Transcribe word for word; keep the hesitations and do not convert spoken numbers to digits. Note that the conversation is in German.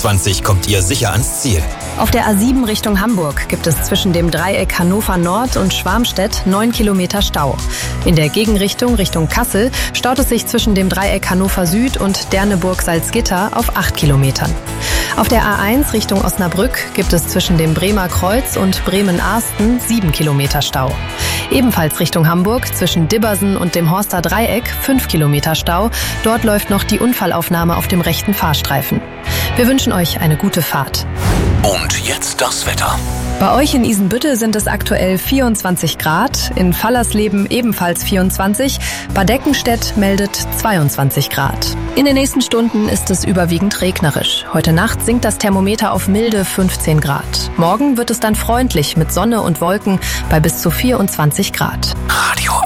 vierundzwanzig kommt ihr sicher ans Ziel. Auf der A sieben Richtung Hamburg gibt es zwischen dem Dreieck Hannover Nord und Schwarmstedt neun Kilometer Stau. In der Gegenrichtung Richtung Kassel staut es sich zwischen dem Dreieck Hannover Süd und Derneburg-Salzgitter auf acht Kilometern. Auf der A eins Richtung Osnabrück gibt es zwischen dem Bremer Kreuz und Bremen-Arsten sieben Kilometer Stau. Ebenfalls Richtung Hamburg zwischen Dibbersen und dem Horster Dreieck fünf Kilometer Stau. Dort läuft noch die Unfallaufnahme auf dem rechten Fahrstreifen. Wir wünschen euch eine gute Fahrt. Und jetzt das Wetter. Bei euch in Isenbüttel sind es aktuell vierundzwanzig Grad, in Fallersleben ebenfalls vierundzwanzig, Bad Eckenstedt meldet zweiundzwanzig Grad. In den nächsten Stunden ist es überwiegend regnerisch. Heute Nacht sinkt das Thermometer auf milde fünfzehn Grad. Morgen wird es dann freundlich mit Sonne und Wolken bei bis zu vierundzwanzig Grad. Radio